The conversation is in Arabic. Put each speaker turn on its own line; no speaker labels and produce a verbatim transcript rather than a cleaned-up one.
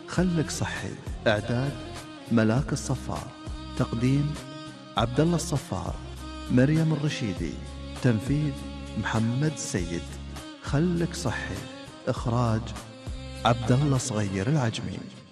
خلك صحي. إعداد ملاك الصفار. تقديم عبد الله الصفار، مريم الرشيدي. تنفيذ محمد سيد. خلك صحي. إخراج عبد الله صغير العجمي.